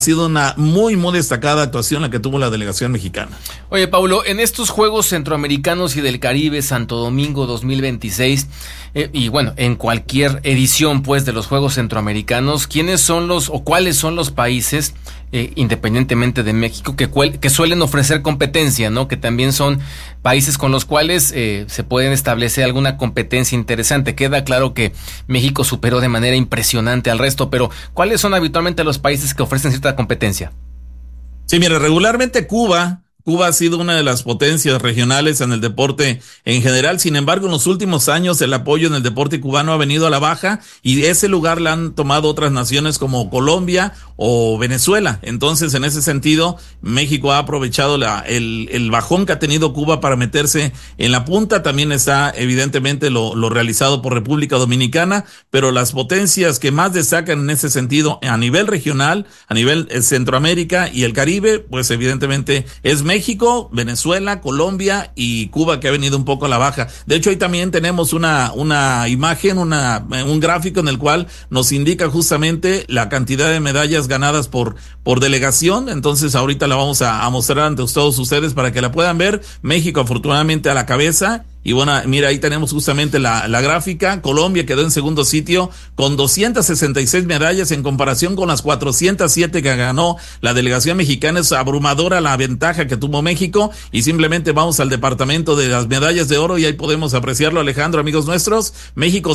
sido una muy, muy destacada actuación la que tuvo la delegación mexicana. Oye, Paulo, en estos Juegos Centroamericanos y del Caribe Santo Domingo 2026, y bueno, en cualquier edición pues de los Juegos Centroamericanos, ¿quiénes son los o cuáles son los países, independientemente de México, que suelen ofrecer competencia, ¿no? Que también son países con los cuales se pueden establecer alguna competencia interesante. Queda claro que México superó de manera impresionante al resto, pero ¿cuáles son habitualmente los países que ofrecen cierta competencia? Sí, mira, regularmente Cuba ha sido una de las potencias regionales en el deporte en general. Sin embargo, en los últimos años el apoyo en el deporte cubano ha venido a la baja y ese lugar la han tomado otras naciones como Colombia o Venezuela. Entonces, en ese sentido, México ha aprovechado el bajón que ha tenido Cuba para meterse en la punta. También está evidentemente lo realizado por República Dominicana, pero las potencias que más destacan en ese sentido a nivel regional, a nivel Centroamérica y el Caribe, pues evidentemente es México, Venezuela, Colombia y Cuba, que ha venido un poco a la baja. De hecho, ahí también tenemos una imagen, un gráfico en el cual nos indica justamente la cantidad de medallas ganadas por delegación. Entonces, ahorita la vamos a mostrar ante todos ustedes para que la puedan ver. México, afortunadamente, a la cabeza. Y bueno, mira, ahí tenemos justamente la gráfica. Colombia quedó en segundo sitio con 266 medallas en comparación con las 407 que ganó la delegación mexicana. Es abrumadora la ventaja que tuvo México y simplemente vamos al departamento de las medallas de oro y ahí podemos apreciarlo, Alejandro, amigos nuestros. México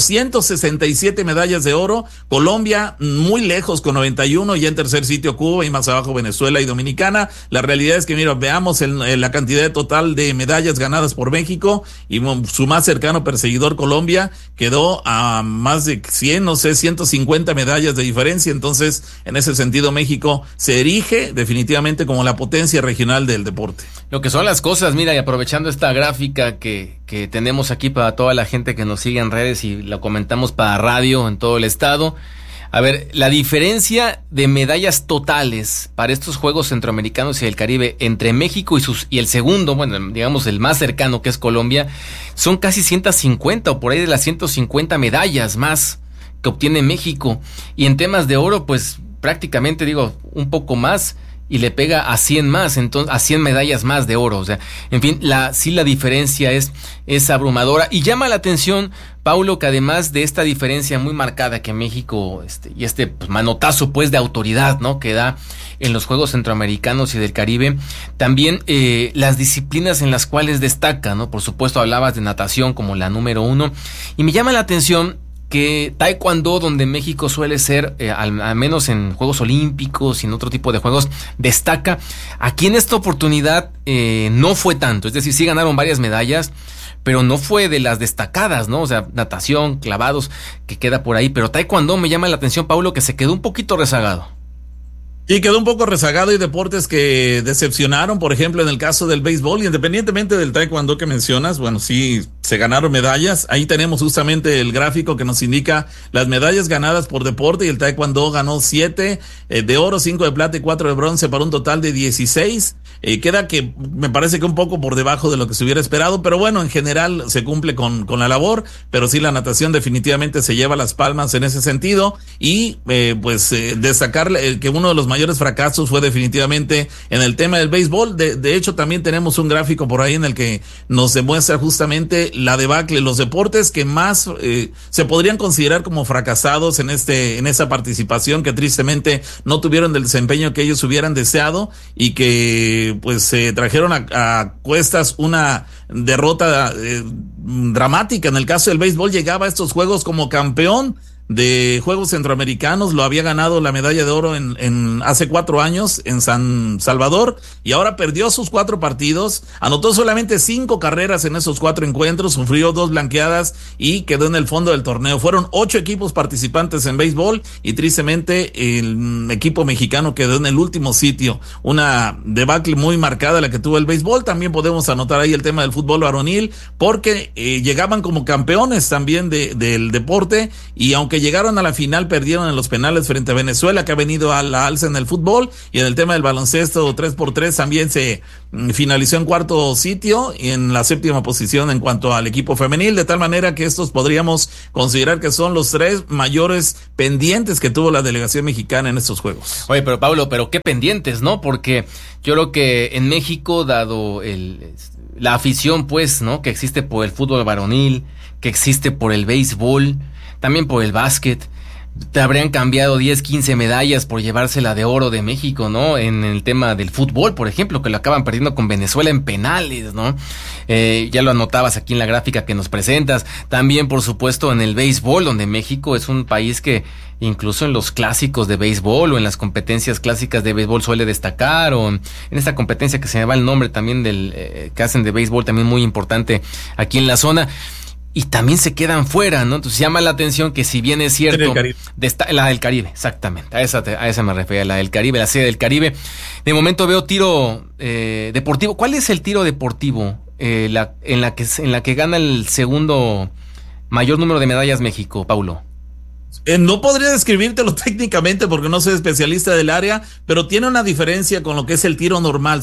167 medallas de oro, Colombia muy lejos con 91 y en tercer sitio Cuba y más abajo Venezuela y Dominicana. La realidad es que mira, veamos la cantidad total de medallas ganadas por México y su más cercano perseguidor Colombia quedó a más de 100, no sé, 150 medallas de diferencia. Entonces, en ese sentido, México se erige definitivamente como la potencia regional del deporte. Lo que son las cosas, mira, y aprovechando esta gráfica que tenemos aquí para toda la gente que nos sigue en redes y la comentamos para radio en todo el estado. A ver, la diferencia de medallas totales para estos Juegos Centroamericanos y del Caribe entre México y el segundo, bueno, digamos el más cercano que es Colombia, son casi 150 o por ahí de las 150 medallas más que obtiene México. Y en temas de oro, pues prácticamente digo, un poco más y le pega a 100 más, entonces a 100 medallas más de oro. O sea, en fin, sí la diferencia es abrumadora y llama la atención, Paulo, que además de esta diferencia muy marcada que México y pues, manotazo pues de autoridad, ¿no?, que da en los Juegos Centroamericanos y del Caribe, también las disciplinas en las cuales destaca, ¿no? Por supuesto hablabas de natación como la número 1 y me llama la atención que taekwondo, donde México suele ser, al menos en Juegos Olímpicos y en otro tipo de juegos, destaca. Aquí en esta oportunidad no fue tanto, es decir, sí ganaron varias medallas, pero no fue de las destacadas, ¿no? O sea, natación, clavados, que queda por ahí, pero taekwondo me llama la atención, Paulo, que se quedó un poquito rezagado. Y quedó un poco rezagado y deportes que decepcionaron, por ejemplo, en el caso del béisbol, y independientemente del taekwondo que mencionas, bueno, sí, se ganaron medallas. Ahí tenemos justamente el gráfico que nos indica las medallas ganadas por deporte y el taekwondo ganó 7 de oro, 5 de plata y 4 de bronce para un total de 16. Queda que me parece que un poco por debajo de lo que se hubiera esperado, pero bueno, en general se cumple con la labor, pero sí la natación definitivamente se lleva las palmas en ese sentido y destacar que uno de los mayores fracasos fue definitivamente en el tema del béisbol. De hecho, también tenemos un gráfico por ahí en el que nos demuestra justamente la debacle, los deportes que más se podrían considerar como fracasados en esa participación, que tristemente no tuvieron el desempeño que ellos hubieran deseado y que pues se trajeron a cuestas una derrota dramática. En el caso del béisbol, llegaba a estos juegos como campeón de Juegos Centroamericanos, lo había ganado la medalla de oro en hace 4 años en San Salvador y ahora perdió sus 4 partidos, anotó solamente 5 carreras en esos 4 encuentros, sufrió 2 blanqueadas y quedó en el fondo del torneo. Fueron 8 equipos participantes en béisbol y tristemente el equipo mexicano quedó en el último sitio. Una debacle muy marcada la que tuvo el béisbol. También podemos anotar ahí el tema del fútbol varonil porque llegaban como campeones también del deporte y aunque aunque llegaron a la final, perdieron en los penales frente a Venezuela, que ha venido a la alza en el fútbol, y en el tema del baloncesto 3x3 también se finalizó en cuarto sitio y en la séptima posición en cuanto al equipo femenil, de tal manera que estos podríamos considerar que son los 3 mayores pendientes que tuvo la delegación mexicana en estos juegos. Oye, pero Pablo, pero qué pendientes, ¿no? Porque yo creo que en México, dado la afición, pues, ¿no?, que existe por el fútbol varonil, que existe por el béisbol, también por el básquet, te habrían cambiado 10, 15 medallas por llevársela de oro de México, ¿no? En el tema del fútbol, por ejemplo, que lo acaban perdiendo con Venezuela en penales, ¿no? Ya lo anotabas aquí en la gráfica que nos presentas. También, por supuesto, en el béisbol, donde México es un país que incluso en los clásicos de béisbol o en las competencias clásicas de béisbol suele destacar, o en esta competencia que se me va el nombre también que hacen de béisbol, también muy importante aquí en la zona. Y también se quedan fuera, ¿no? Entonces llama la atención que, si bien es cierto, la del Caribe, exactamente, a esa me refería, la del Caribe, la sede del Caribe. De momento veo tiro deportivo. ¿Cuál es el tiro deportivo en la que gana el segundo mayor número de medallas México, Paulo? No podría describírtelo técnicamente porque no soy especialista del área, pero tiene una diferencia con lo que es el tiro normal.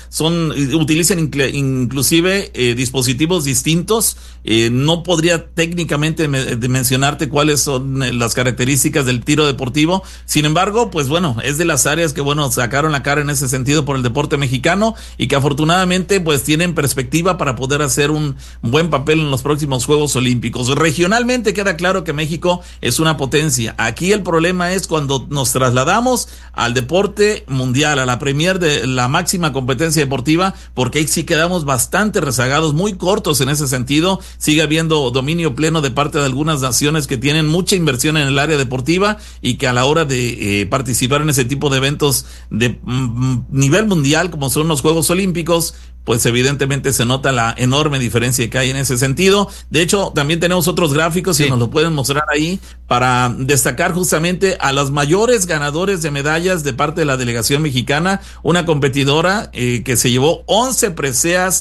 Utilizan inclusive dispositivos distintos. No podría técnicamente mencionarte cuáles son las características del tiro deportivo. Sin embargo, pues bueno, es de las áreas que sacaron la cara en ese sentido por el deporte mexicano, y que afortunadamente pues tienen perspectiva para poder hacer un buen papel en los próximos Juegos Olímpicos. Regionalmente queda claro que México es una potencia. Aquí el problema es cuando nos trasladamos al deporte mundial, a la premier de la máxima competencia deportiva, porque ahí sí quedamos bastante rezagados, muy cortos en ese sentido. Sigue habiendo dominio pleno de parte de algunas naciones que tienen mucha inversión en el área deportiva, y que a la hora de participar en ese tipo de eventos de nivel mundial, como son los Juegos Olímpicos, pues evidentemente se nota la enorme diferencia que hay en ese sentido. De hecho, también tenemos otros gráficos, sí, que nos lo pueden mostrar ahí, para destacar justamente a los mayores ganadores de medallas de parte de la delegación mexicana. Una competidora que se llevó 11 preseas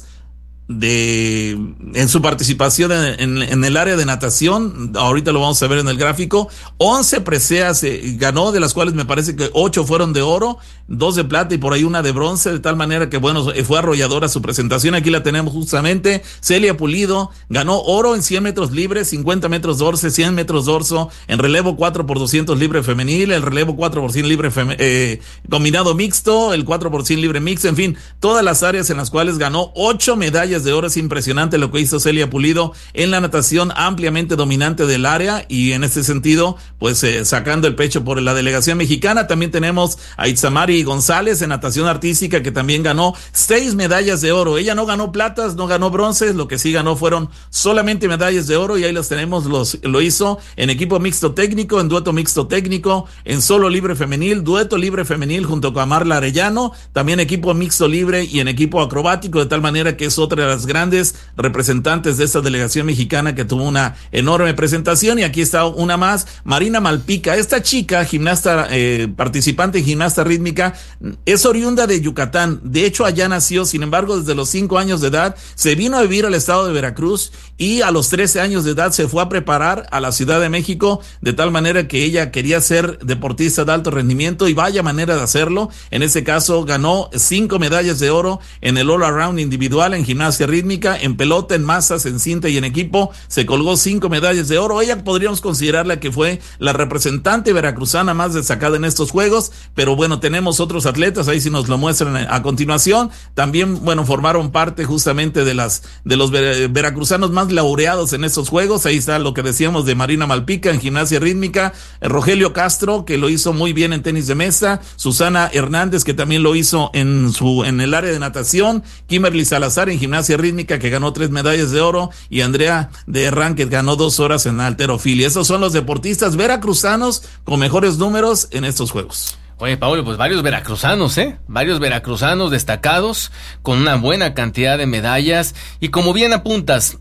en su participación en el área de natación. Ahorita lo vamos a ver en el gráfico. 11 preseas ganó, de las cuales me parece que 8 fueron de oro, 2 de plata y por ahí una de bronce, de tal manera que fue arrolladora su presentación. Aquí la tenemos justamente. Celia Pulido ganó oro en 100 metros libres, 50 metros dorso, 100 metros dorso, en relevo 4x200 libre femenil, el relevo 4x100 libre combinado mixto, el 4x100 libre mixto, en fin, todas las áreas en las cuales ganó 8 medallas de oro. Es impresionante lo que hizo Celia Pulido en la natación, ampliamente dominante del área, y en ese sentido pues sacando el pecho por la delegación mexicana. También tenemos a Itzamari González en natación artística, que también ganó 6 medallas de oro. Ella no ganó platas, no ganó bronces, lo que sí ganó fueron solamente medallas de oro, y ahí las tenemos. Lo hizo en equipo mixto técnico, en dueto mixto técnico, en solo libre femenil, dueto libre femenil junto con Marla Arellano, también equipo mixto libre y en equipo acrobático, de tal manera que es otra de las grandes representantes de esta delegación mexicana que tuvo una enorme presentación. Y aquí está una más, Marina Malpica. Esta chica, gimnasta, participante en gimnasta rítmica, es oriunda de Yucatán. De hecho, allá nació. Sin embargo, desde los 5 años de edad se vino a vivir al estado de Veracruz, y a los 13 años de edad se fue a preparar a la Ciudad de México, de tal manera que ella quería ser deportista de alto rendimiento, y vaya manera de hacerlo. En ese caso ganó 5 medallas de oro en el all around individual, en gimnasia rítmica, en pelota, en masas, en cinta y en equipo. Se colgó 5 medallas de oro. Ella podríamos considerarla que fue la representante veracruzana más destacada en estos juegos, pero bueno, tenemos otros atletas, ahí sí nos lo muestran a continuación. También, bueno, formaron parte justamente de los veracruzanos más laureados en estos juegos. Ahí está lo que decíamos de Marina Malpica en gimnasia rítmica, Rogelio Castro, que lo hizo muy bien en tenis de mesa, Susana Hernández, que también lo hizo en el área de natación, Kimberly Salazar en gimnasia rítmica, que ganó 3 medallas de oro, y Andrea de Herrán, que ganó 2 horas en halterofilia. Esos son los deportistas veracruzanos con mejores números en estos juegos. Oye, Pablo, pues varios veracruzanos, varios veracruzanos destacados con una buena cantidad de medallas, y como bien apuntas,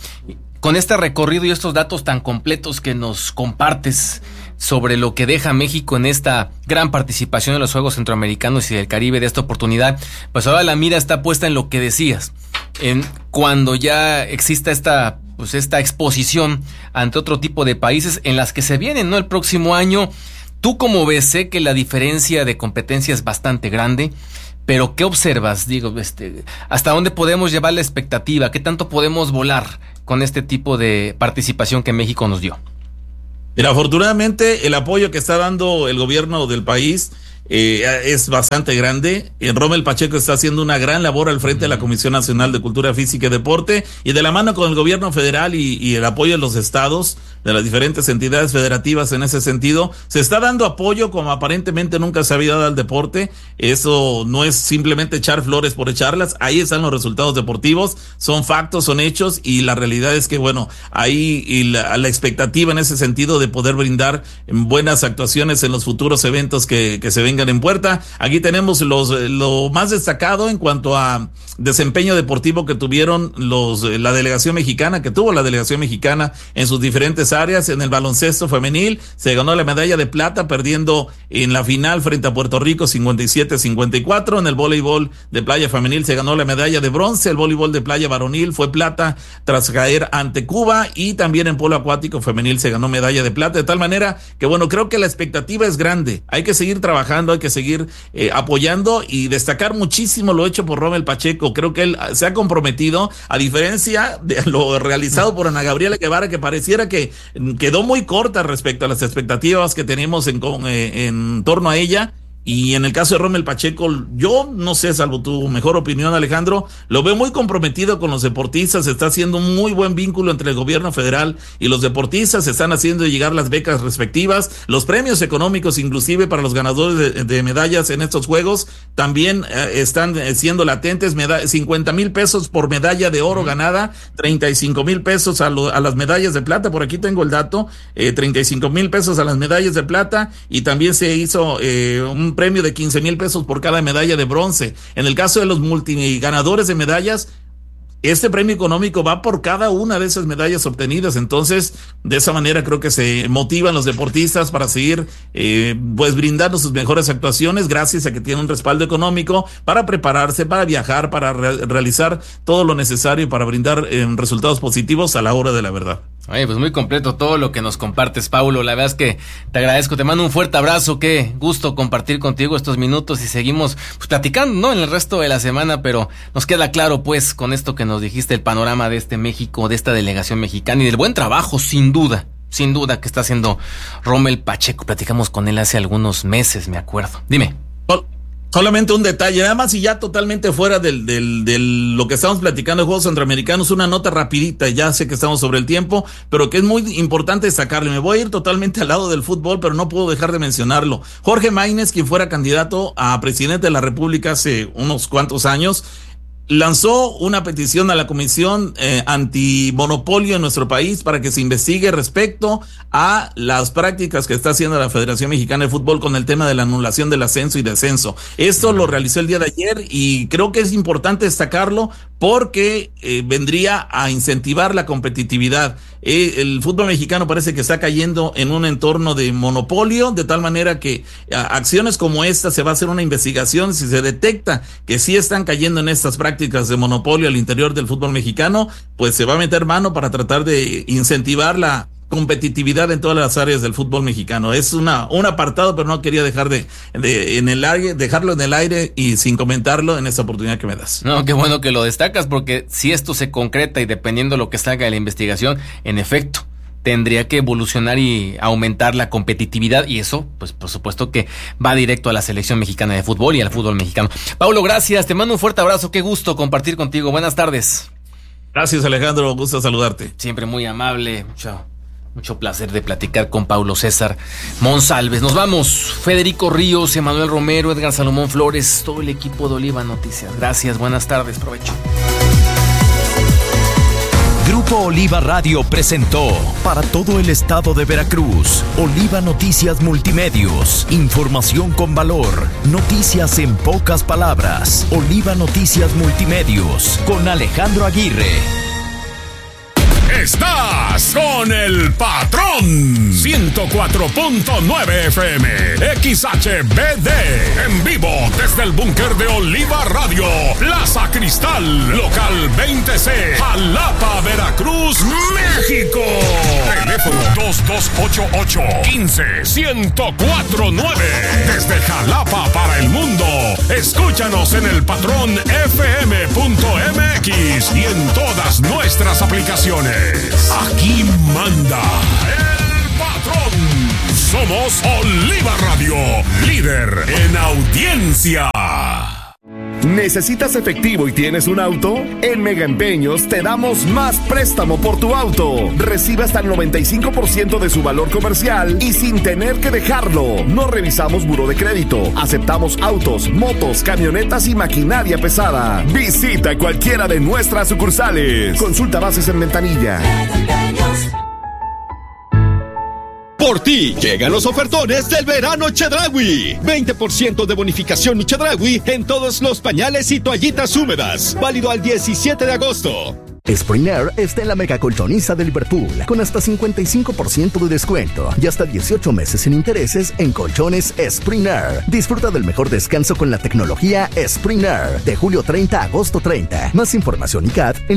con este recorrido y estos datos tan completos que nos compartes sobre lo que deja México en esta gran participación en los Juegos Centroamericanos y del Caribe de esta oportunidad, pues ahora la mira está puesta en lo que decías, en cuando ya exista esta pues esta exposición ante otro tipo de países en las que se vienen, ¿no? El próximo año. ¿Tú cómo ves? Sé que la diferencia de competencia es bastante grande, pero ¿qué observas? Digo, ¿hasta dónde podemos llevar la expectativa? ¿Qué tanto podemos volar con este tipo de participación que México nos dio? Mira, afortunadamente el apoyo que está dando el gobierno del país es bastante grande. Rommel Pacheco está haciendo una gran labor al frente de la Comisión Nacional de Cultura Física y Deporte, y de la mano con el gobierno federal y el apoyo de los estados, de las diferentes entidades federativas en ese sentido, se está dando apoyo como aparentemente nunca se había dado al deporte. Eso no es simplemente echar flores por echarlas, ahí están los resultados deportivos, son factos, son hechos, y la realidad es que bueno, ahí la expectativa en ese sentido de poder brindar buenas actuaciones en los futuros eventos que se vengan en puerta. Aquí tenemos lo más destacado en cuanto a desempeño deportivo que tuvieron la delegación mexicana, que tuvo la delegación mexicana en sus diferentes áreas. En el baloncesto femenil se ganó la medalla de plata, perdiendo en la final frente a Puerto Rico 57-54. En el voleibol de playa femenil se ganó la medalla de bronce. El voleibol de playa varonil fue plata tras caer ante Cuba, y también en polo acuático femenil se ganó medalla de plata, de tal manera que bueno, creo que la expectativa es grande. Hay que seguir trabajando, hay que seguir apoyando y destacar muchísimo lo hecho por Rommel Pacheco. Creo que él se ha comprometido, a diferencia de lo realizado por Ana Gabriela Guevara, que pareciera que quedó muy corta respecto a las expectativas que teníamos en torno a ella. Y en el caso de Rommel Pacheco, yo no sé, salvo tu mejor opinión, Alejandro, lo veo muy comprometido con los deportistas. Se está haciendo un muy buen vínculo entre el gobierno federal y los deportistas. Se están haciendo llegar las becas respectivas, los premios económicos, inclusive para los ganadores de medallas en estos juegos, también están siendo latentes. 50,000 pesos por medalla de oro ganada, 35,000 pesos a las medallas de plata. Por aquí tengo el dato, 35,000 pesos a las medallas de plata, y también se hizo un premio de 15,000 pesos por cada medalla de bronce. En el caso de los multiganadores de medallas, este premio económico va por cada una de esas medallas obtenidas. Entonces, de esa manera creo que se motivan los deportistas para seguir pues brindando sus mejores actuaciones, gracias a que tienen un respaldo económico para prepararse, para viajar, para realizar todo lo necesario para brindar resultados positivos a la hora de la verdad. Oye, pues muy completo todo lo que nos compartes, Paulo. La verdad es que te agradezco, te mando un fuerte abrazo. Qué gusto compartir contigo estos minutos, y seguimos pues platicando, ¿no?, en el resto de la semana, pero nos queda claro pues con esto que nos dijiste, el panorama de este México, de esta delegación mexicana, y del buen trabajo sin duda que está haciendo Rommel Pacheco. Platicamos con él hace algunos meses, me acuerdo. Dime. Solamente un detalle, nada más, y ya totalmente fuera de lo que estamos platicando de Juegos Centroamericanos, una nota rapidita, ya sé que estamos sobre el tiempo, pero que es muy importante destacarle. Me voy a ir totalmente al lado del fútbol, pero no puedo dejar de mencionarlo. Jorge Maínez, quien fuera candidato a presidente de la República hace unos cuantos años, lanzó una petición a la Comisión Antimonopolio en nuestro país para que se investigue respecto a las prácticas que está haciendo la Federación Mexicana de Fútbol con el tema de la anulación del ascenso y descenso. Esto lo realizó el día de ayer, y creo que es importante destacarlo porque vendría a incentivar la competitividad. El fútbol mexicano parece que está cayendo en un entorno de monopolio, de tal manera que acciones como esta se va a hacer una investigación. Si se detecta que sí están cayendo en estas prácticas de monopolio al interior del fútbol mexicano, pues se va a meter mano para tratar de incentivar la competitividad en todas las áreas del fútbol mexicano. Es un apartado, pero no quería dejarlo en el aire y sin comentarlo en esta oportunidad que me das. No, qué bueno que lo destacas, porque si esto se concreta y dependiendo de lo que salga de la investigación, en efecto, tendría que evolucionar y aumentar la competitividad, y eso, pues por supuesto que va directo a la selección mexicana de fútbol y al fútbol mexicano. Paulo, gracias, te mando un fuerte abrazo, qué gusto compartir contigo, buenas tardes. Gracias, Alejandro, gusto saludarte. Siempre muy amable, mucho placer de platicar con Paulo César Monsalves. Nos vamos. Federico Ríos, Emanuel Romero, Edgar Salomón Flores, todo el equipo de Oliva Noticias. Gracias, buenas tardes, provecho. Grupo Oliva Radio presentó para todo el estado de Veracruz, Oliva Noticias Multimedios, información con valor, noticias en pocas palabras. Oliva Noticias Multimedios con Alejandro Aguirre. Estás con el patrón 104.9 FM XHBD en vivo desde Desde el búnker de Oliva Radio, Plaza Cristal, local 20C, Jalapa, Veracruz, México. Teléfono 2288-15-1049. Desde Jalapa para el mundo. Escúchanos en el patrón FM.mx y en todas nuestras aplicaciones. Aquí manda el patrón. Somos Oliva Radio, líder en audiencia. ¿Necesitas efectivo y tienes un auto? En Mega Empeños te damos más préstamo por tu auto. Recibe hasta el 95% de su valor comercial y sin tener que dejarlo. No revisamos buró de crédito. Aceptamos autos, motos, camionetas y maquinaria pesada. Visita cualquiera de nuestras sucursales. Consulta bases en ventanilla. Por ti, llegan los ofertones del verano Chedraui. 20% de bonificación Chedraui en todos los pañales y toallitas húmedas. Válido al 17 de agosto. Spring Air está en la mega colchoniza de Liverpool, con hasta 55% de descuento y hasta 18 meses sin intereses en colchones Spring Air. Disfruta del mejor descanso con la tecnología Spring Air, de julio 30 a agosto 30. Más información y CAT en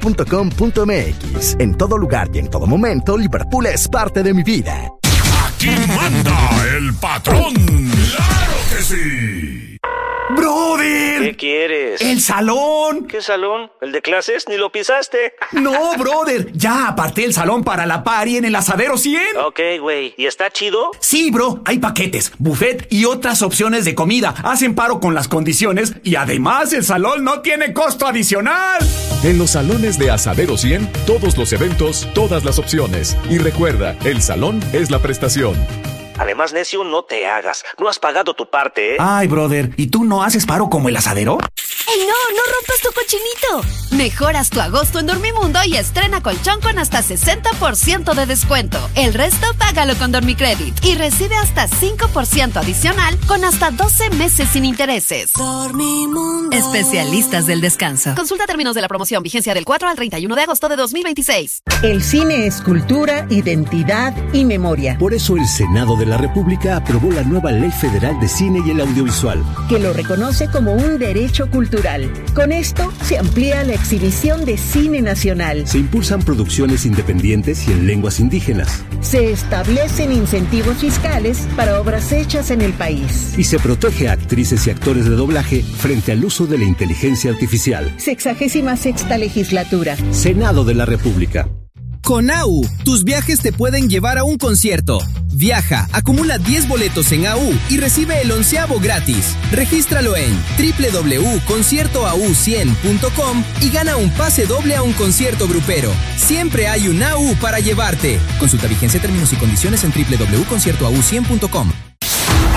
liverpool.com.mx. En todo lugar y en todo momento, Liverpool es parte de mi vida. Aquí manda el patrón. ¡Claro que sí! ¡Brother! ¿Qué quieres? ¡El salón! ¿Qué salón? ¿El de clases? ¿Ni lo pisaste? No, brother. Ya aparté el salón para la party en el Asadero 100. Ok, güey. ¿Y está chido? Sí, bro. Hay paquetes, buffet y otras opciones de comida. Hacen paro con las condiciones y además el salón no tiene costo adicional. En los salones de Asadero 100, todos los eventos, todas las opciones. Y recuerda, el salón es la prestación. Además, necio, no te hagas. No has pagado tu parte, ¿eh? Ay, brother. ¿Y tú no haces paro como el Asadero? ¡Ey, no rompas tu cochinito! Mejoras tu agosto en Dormimundo y estrena colchón con hasta 60% de descuento. El resto págalo con Dormicredit y recibe hasta 5% adicional con hasta 12 meses sin intereses. Dormimundo. Especialistas del descanso. Consulta términos de la promoción. Vigencia del 4 al 31 de agosto de 2026. El cine es cultura, identidad y memoria. Por eso el Senado de la República aprobó la nueva Ley Federal de Cine y el Audiovisual, que lo reconoce como un derecho cultural. Con esto se amplía la exhibición de cine nacional. Se impulsan producciones independientes y en lenguas indígenas. Se establecen incentivos fiscales para obras hechas en el país. Y se protege a actrices y actores de doblaje frente al uso de la inteligencia artificial. 66ª legislatura. Senado de la República. Con AU, tus viajes te pueden llevar a un concierto. Viaja, acumula 10 boletos en AU y recibe el 11avo gratis. Regístralo en www.conciertoau100.com y gana un pase doble a un concierto grupero. Siempre hay un AU para llevarte. Consulta vigencia, términos y condiciones en www.conciertoau100.com.